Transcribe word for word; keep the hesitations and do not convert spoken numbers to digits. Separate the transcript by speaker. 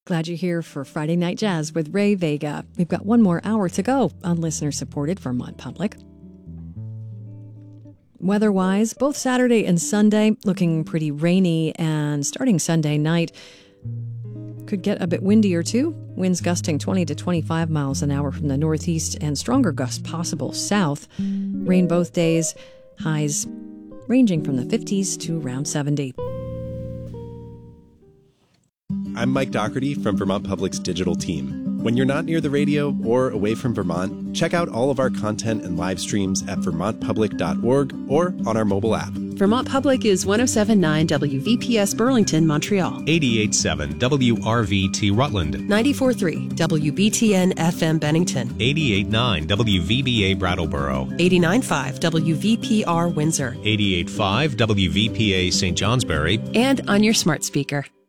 Speaker 1: Glad you're here for Friday Night Jazz with Ray Vega. We've got one more hour to go on listener-supported Vermont Public. Weather-wise, both Saturday and Sunday looking pretty rainy, and starting Sunday night could get a bit windier too. Winds gusting twenty to twenty-five miles an hour from the northeast and stronger gusts possible south. Rain both days, highs ranging from the fifties to around seventy.
Speaker 2: I'm Mike Doherty from Vermont Public's digital team. When you're not near the radio or away from Vermont, check out all of our content and live streams at vermont public dot org or on our mobile app.
Speaker 3: Vermont Public is one oh seven point nine W V P S Burlington, Montreal.
Speaker 4: eighty-eight point seven W R V T Rutland.
Speaker 3: ninety-four point three W B T N F M Bennington.
Speaker 4: eighty-eight point nine W V B A Brattleboro.
Speaker 3: eighty-nine point five W V P R Windsor.
Speaker 4: eighty-eight point five W V P A Saint Johnsbury.
Speaker 3: And on your smart speaker.